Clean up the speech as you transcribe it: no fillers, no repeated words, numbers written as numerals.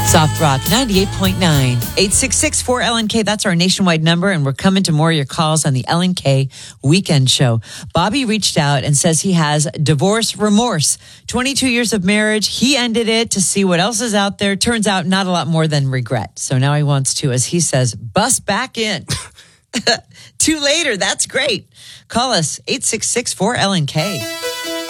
Soft Rock 98.9 866-4LNK. That's our nationwide number, and we're coming to more of your calls on the LNK Weekend Show. Bobby reached out and says he has divorce remorse. 22 years of marriage. He ended it to see what else is out there. Turns out not a lot more than regret. So now he wants to, as he says, bust back in. Too later. That's great. Call us 866-4LNK.